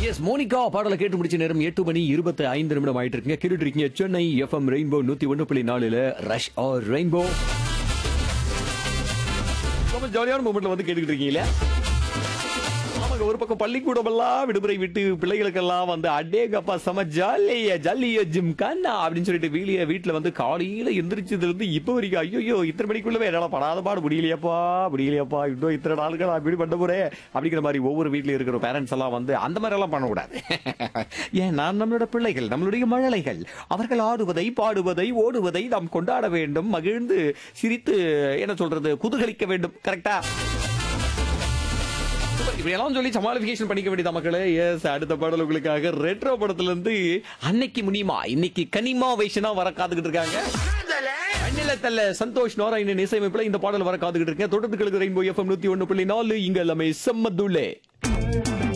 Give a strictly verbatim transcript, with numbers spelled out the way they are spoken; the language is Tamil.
எஸ் மோனிகா பாடலை கேட்டு முடிச்ச நேரம் எட்டு மணி இருபத்தி ஐந்து நிமிடம் ஆயிட்டு இருக்குங்க. கேட்டுட்டு இருக்கீங்க சென்னை எஃப்எம் ரெயின்போ நூத்தி ஒன்று புள்ளி நாலுல ரஷ் ஆர் ரெயின்போ. ரொம்ப ஜாலியான மூமெண்ட்ல வந்து கேட்டுக்கிட்டு இருக்கீங்களா? ஆமாங்க, ஒரு பக்கம் பள்ளிக்கூடம் எல்லாம் விடுமுறை விட்டு பிள்ளைகளுக்கெல்லாம் வந்து அடேங்கப்பா செம ஜாலியா ஜாலியா ஜிம் கண்ணா அப்படின்னு சொல்லிட்டு வீலிய வீட்டுல வந்து காலையில எந்திரிச்சதுல இருந்து இப்ப வரைக்கும் ஐயோ இத்தனை மணிக்குள்ளவே என்னால படாத பாடு முடியலையாப்பா முடியலையாப்பா இன்னும் இத்தனை நாளுக்கு நான் இப்படி பண்ண போறேன் அப்படிங்கிற மாதிரி ஒவ்வொரு வீட்டுல இருக்கிற பேரண்ட்ஸ் எல்லாம் வந்து அந்த மாதிரி எல்லாம் பண்ணக்கூடாது. ஏன் நான் நம்மளோட பிள்ளைகள் நம்மளுடைய மழலைகள் அவர்கள் ஆடுவதை பாடுவதை ஓடுவதை நாம் கொண்டாட வேண்டும், மகிழ்ந்து சிரித்து என்ன சொல்றது குதூகலிக்க வேண்டும். கரெக்டா? இப்படியெல்லாம் சொல்லி சமாளிபிகேஷன் பண்ணிக்க வேண்டியது மக்களே. எஸ், அடுத்த பாடல் உங்களுக்காக ரெட்ரோ படத்துல இருந்து அன்னைக்கு முனியுமா இன்னைக்கு கனிமா வைஷனா வர காத்துக்கிட்டு இருக்காங்க. அண்ணில சந்தோஷ் நாராயணன் இசையமைப்புல இந்த பாடல் வர காத்துக்கிட்டு இருக்கேன். தொடர்ந்து ரெயின்போ எஃப்எம் நூத்தி ஒன்னு புள்ளி நாலு இங்க எல்லாமே செம்மதுள்ளே.